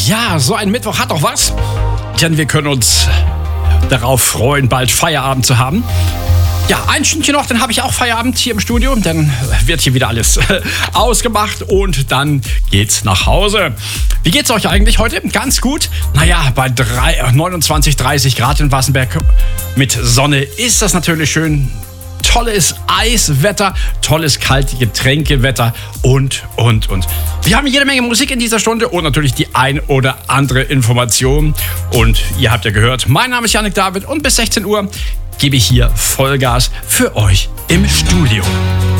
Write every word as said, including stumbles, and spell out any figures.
Ja, so ein Mittwoch hat doch was. Denn wir können uns darauf freuen, bald Feierabend zu haben. Ja, ein Stündchen noch, dann habe ich auch Feierabend hier im Studio. Dann wird hier wieder alles ausgemacht und dann geht's nach Hause. Wie geht's euch eigentlich heute? Ganz gut. Naja, bei neunundzwanzig, dreißig Grad in Wassenberg mit Sonne ist das natürlich schön. Tolles Eiswetter, tolles kalte Getränkewetter und, und, und. Wir haben jede Menge Musik in dieser Stunde und natürlich die ein oder andere Information. Und ihr habt ja gehört, mein Name ist Jannik David und bis sechzehn Uhr gebe ich hier Vollgas für euch im Studio.